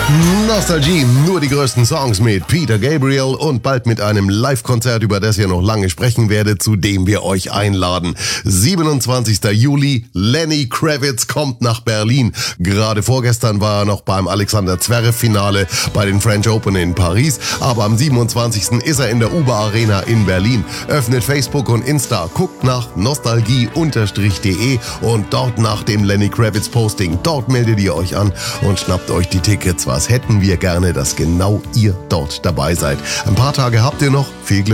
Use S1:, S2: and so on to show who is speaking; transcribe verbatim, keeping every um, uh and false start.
S1: Nostalgie, nur die größten Songs mit Peter Gabriel und bald mit einem Live-Konzert, über das ihr noch lange sprechen werdet, zu dem wir euch einladen. siebenundzwanzigster Juli, Lenny Kravitz kommt nach Berlin. Gerade vorgestern war er noch beim Alexander Zverev-Finale bei den French Open in Paris, aber am siebenundzwanzigsten ist er in der Uber Arena in Berlin. Öffnet Facebook und Insta, guckt nach nostalgie-de und dort nach dem Lenny Kravitz-Posting. Dort meldet ihr euch an und schnappt euch die Tickets. Was hätten wir gerne, dass genau ihr dort dabei seid. Ein paar Tage habt ihr noch. Viel Glück.